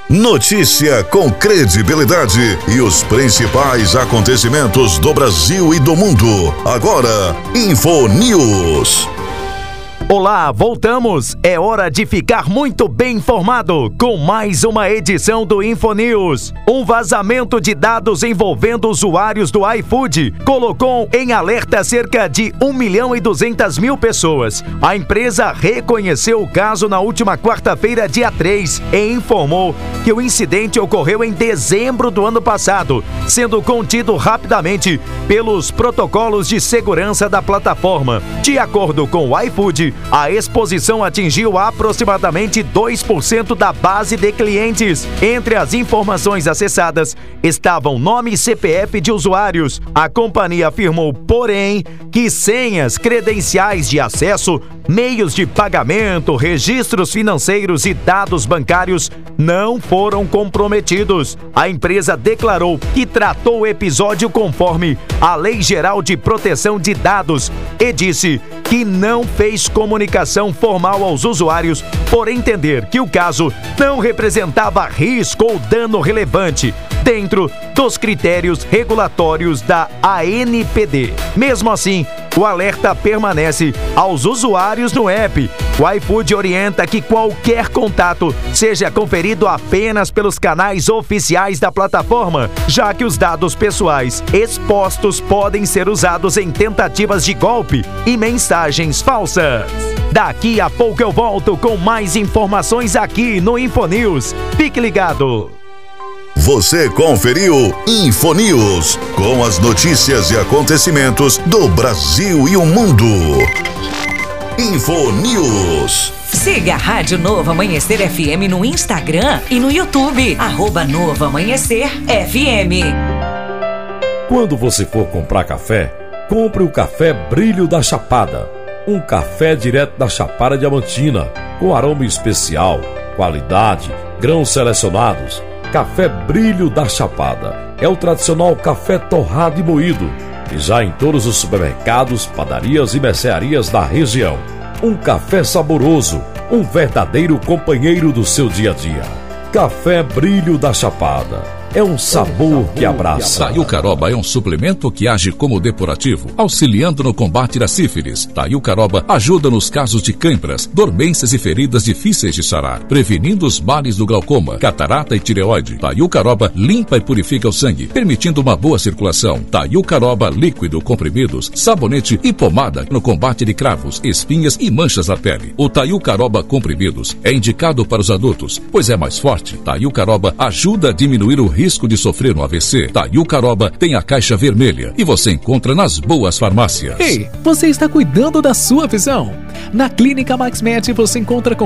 Notícia com credibilidade e os principais acontecimentos do Brasil e do mundo. Agora, InfoNews. Olá, voltamos. É hora de ficar muito bem informado com mais uma edição do InfoNews. Um vazamento de dados envolvendo usuários do iFood colocou em alerta cerca de 1.200.000 pessoas. A empresa reconheceu o caso na última quarta-feira, dia 3, e informou que o incidente ocorreu em dezembro do ano passado, sendo contido rapidamente pelos protocolos de segurança da plataforma. De acordo com o iFood, a exposição atingiu aproximadamente 2% da base de clientes. Entre as informações acessadas estavam nome e CPF de usuários. A companhia afirmou, porém, que senhas, credenciais de acesso, meios de pagamento, registros financeiros e dados bancários não foram comprometidos. A empresa declarou que tratou o episódio conforme a Lei Geral de Proteção de Dados e disse que não fez comunicação formal aos usuários por entender que o caso não representava risco ou dano relevante dentro dos critérios regulatórios da ANPD. Mesmo assim, o alerta permanece aos usuários no app. O iFood orienta que qualquer contato seja conferido apenas pelos canais oficiais da plataforma, já que os dados pessoais expostos podem ser usados em tentativas de golpe e mensagens falsas. Daqui a pouco eu volto com mais informações aqui no InfoNews. Fique ligado! Você conferiu InfoNews, com as notícias e acontecimentos do Brasil e o mundo. InfoNews. Siga a Rádio Novo Amanhecer FM no Instagram e no YouTube, @Novo Amanhecer FM. Quando você for comprar café, compre o café Brilho da Chapada. Um café direto da Chapada Diamantina, com aroma especial, qualidade, grãos selecionados. Café Brilho da Chapada é o tradicional café torrado e moído, e já em todos os supermercados, padarias e mercearias da região. Um café saboroso, um verdadeiro companheiro do seu dia a dia. Café Brilho da Chapada. É um sabor que abraça. Taiucaroba é um suplemento que age como depurativo, auxiliando no combate da sífilis. Taiucaroba ajuda nos casos de cãibras, dormências e feridas difíceis de sarar, prevenindo os males do glaucoma, catarata e tireoide. Taiucaroba limpa e purifica o sangue, permitindo uma boa circulação. Taiucaroba líquido, comprimidos, sabonete e pomada no combate de cravos, espinhas e manchas na pele. O Taiucaroba comprimidos é indicado para os adultos, pois é mais forte. Taiucaroba ajuda a diminuir o risco de sofrer um AVC. Taiucaroba tem a caixa vermelha e você encontra nas boas farmácias. Ei, você está cuidando da sua visão? Na Clínica MaxMed você encontra com